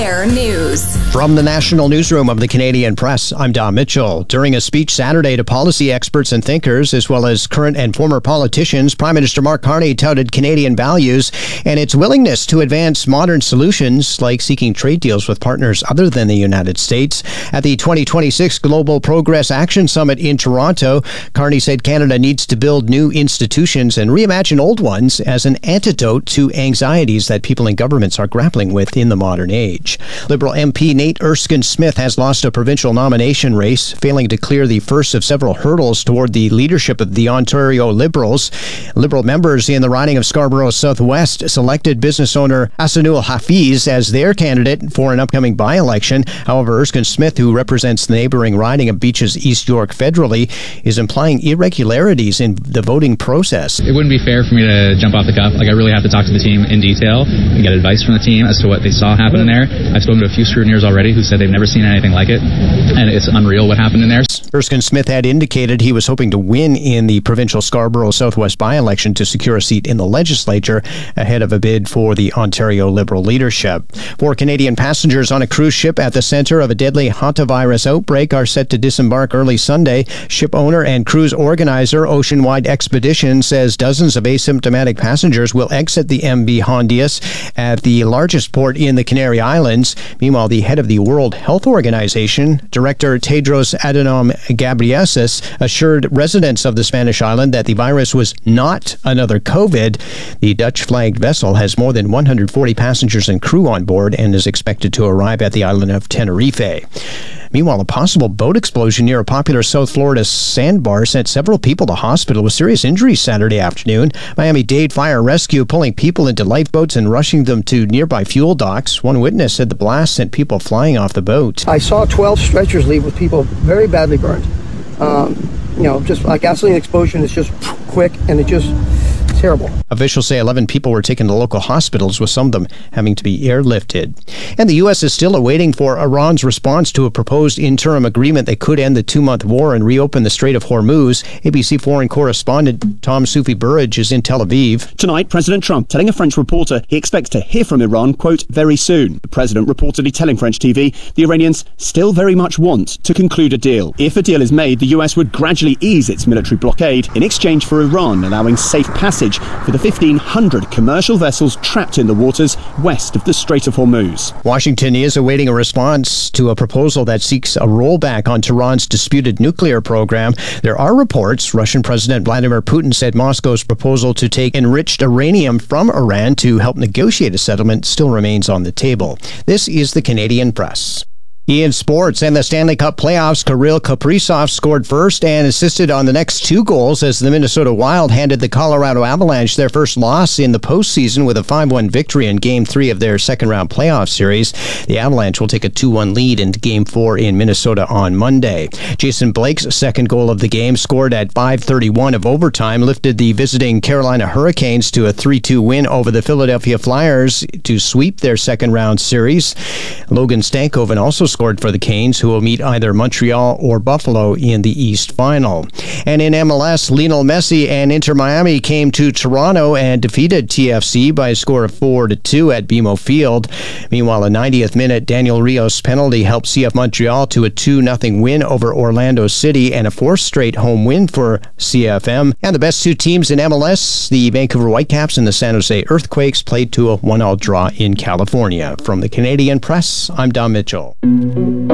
Air News. From the National Newsroom of the Canadian Press, I'm Don Mitchell. During a speech Saturday to policy experts and thinkers, as well as current and former politicians, Prime Minister Mark Carney touted Canadian values and its willingness to advance modern solutions like seeking trade deals with partners other than the United States. At the 2026 Global Progress Action Summit in Toronto, Carney said Canada needs to build new institutions and reimagine old ones as an antidote to anxieties that people in governments are grappling with in the modern age. Liberal MP Nate Erskine-Smith has lost a provincial nomination race, failing to clear the first of several hurdles toward the leadership of the Ontario Liberals. Liberal members in the riding of Scarborough Southwest selected business owner Ahsanul Hafiz as their candidate for an upcoming by-election. However, Erskine-Smith, who represents the neighboring riding of Beaches East York federally, is implying irregularities in the voting process. It wouldn't be fair for me to jump off the cuff. I really have to talk to the team in detail and get advice from the team as to what they saw happen in there. I've spoken to a few scrutineers already who said they've never seen anything like it, and it's unreal what happened in there. Erskine-Smith had indicated he was hoping to win in the provincial Scarborough Southwest by-election to secure a seat in the legislature ahead of a bid for the Ontario Liberal leadership. 4 Canadian passengers on a cruise ship at the center of a deadly hantavirus outbreak are set to disembark early Sunday. Ship owner and cruise organizer Oceanwide Expedition says dozens of asymptomatic passengers will exit the MV Hondias at the largest port in the Canary Islands. Meanwhile, the head of the World Health Organization, Director Tedros Adhanom Ghebreyesus, assured residents of the Spanish island that the virus was not another COVID. The Dutch-flagged vessel has more than 140 passengers and crew on board and is expected to arrive at the island of Tenerife. Meanwhile, a possible boat explosion near a popular South Florida sandbar sent several people to hospital with serious injuries Saturday afternoon. Miami-Dade Fire Rescue pulling people into lifeboats and rushing them to nearby fuel docks. One witness said the blast sent people flying off the boat. I saw 12 stretchers leave with people very badly burned. Just a gasoline explosion is just quick and it just terrible. Officials say 11 people were taken to local hospitals, with some of them having to be airlifted. And the U.S. is still awaiting for Iran's response to a proposed interim agreement that could end the 2-month war and reopen the Strait of Hormuz. ABC foreign correspondent Tom Soufi-Burridge is in Tel Aviv. Tonight, President Trump telling a French reporter he expects to hear from Iran, quote, very soon. The president reportedly telling French TV the Iranians still very much want to conclude a deal. If a deal is made, the U.S. would gradually ease its military blockade in exchange for Iran allowing safe passage for the 1,500 commercial vessels trapped in the waters west of the Strait of Hormuz. Washington is awaiting a response to a proposal that seeks a rollback on Tehran's disputed nuclear program. There are reports Russian President Vladimir Putin said Moscow's proposal to take enriched uranium from Iran to help negotiate a settlement still remains on the table. This is the Canadian Press. In sports and the Stanley Cup playoffs, Kirill Kaprizov scored first and assisted on the next 2 goals as the Minnesota Wild handed the Colorado Avalanche their first loss in the postseason with a 5-1 victory in Game 3 of their second-round playoff series. The Avalanche will take a 2-1 lead into Game 4 in Minnesota on Monday. Jason Blake's second goal of the game, scored at 5:31 of overtime, lifted the visiting Carolina Hurricanes to a 3-2 win over the Philadelphia Flyers to sweep their second-round series. Logan Stankoven also scored for the Canes, who will meet either Montreal or Buffalo in the East Final. And in MLS, Lionel Messi and Inter Miami came to Toronto and defeated TFC by a score of 4-2 at BMO Field. Meanwhile, a 90th minute Daniel Rios penalty helped CF Montreal to a 2-0 win over Orlando City and a 4th straight home win for CFM. And the best 2 teams in MLS, the Vancouver Whitecaps and the San Jose Earthquakes, played to a 1-1 draw in California. From the Canadian Press, I'm Don Mitchell.